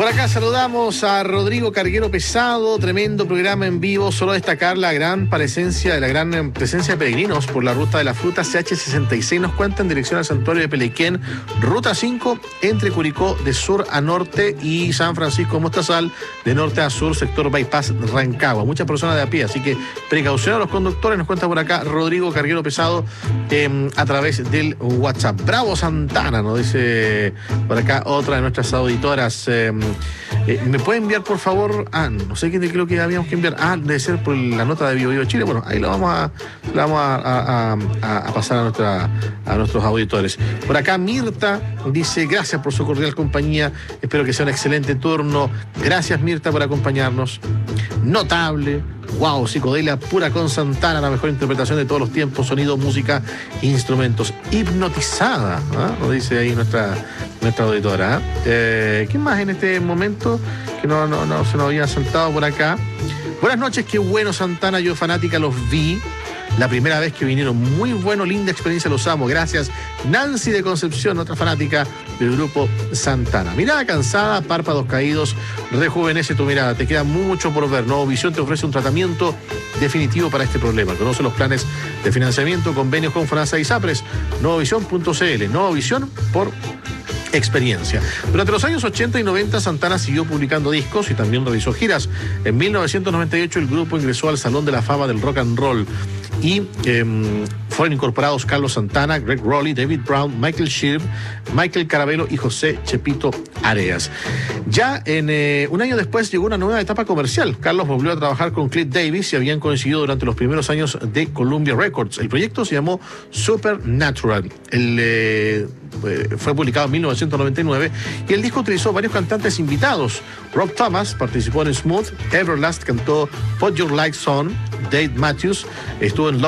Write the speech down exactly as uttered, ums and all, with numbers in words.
Por acá saludamos a Rodrigo Carguero Pesado, tremendo programa en vivo. Solo destacar la gran presencia, la gran presencia de peregrinos por la ruta de la fruta. C H sesenta y seis nos cuenta en dirección al santuario de Pelequén, ruta cinco, entre Curicó de sur a norte y San Francisco Mostazal de norte a sur, sector Bypass Rancagua. Muchas personas de a pie, así que precaución a los conductores, nos cuenta por acá Rodrigo Carguero Pesado eh, a través del WhatsApp. Bravo Santana, nos dice por acá otra de nuestras auditoras. Eh, Eh, ¿Me puede enviar, por favor? Ah, no sé qué es lo que habíamos que enviar. Ah, debe ser por la nota de Bio Bio Chile. Bueno, ahí lo vamos a, lo vamos a, a, a, a pasar a, nuestra, a nuestros auditores. Por acá Mirta dice, gracias por su cordial compañía. Espero que sea un excelente turno. Gracias, Mirta, por acompañarnos. Notable. Wow, psicodelia pura con Santana, la mejor interpretación de todos los tiempos, sonido, música, instrumentos. Hipnotizada, ¿eh? Nos dice ahí nuestra, nuestra auditora. ¿eh? ¿Quién más en este momento que no, no, no se nos había saltado por acá? Buenas noches, qué bueno Santana, yo fanática los vi. La primera vez que vinieron, muy bueno, linda experiencia, los amo. Gracias. Nancy de Concepción, otra fanática del grupo Santana. Mirada cansada, párpados caídos, rejuvenece tu mirada. Te queda mucho por ver. Nuevo Visión te ofrece un tratamiento definitivo para este problema. Conoce los planes de financiamiento, convenios con FONASA y SAPRES. nuevovisión punto c l. Nueva Visión por experiencia. Durante los años ochenta y noventa, Santana siguió publicando discos y también realizó giras. En mil novecientos noventa y ocho, el grupo ingresó al Salón de la Fama del Rock and Roll y eh, fueron incorporados Carlos Santana, Greg Rowley, David Brown, Michael Shirv, Michael Carabello y José Chepito Areas. Ya en eh, un año después llegó una nueva etapa comercial. Carlos volvió a trabajar con Cliff Davis y habían coincidido durante los primeros años de Columbia Records. El proyecto se llamó Supernatural. El, eh, fue publicado en mil novecientos noventa y nueve y el disco utilizó varios cantantes invitados. Rob Thomas participó en Smooth, Everlast cantó Put Your Lights On, Dave Matthews estuvo en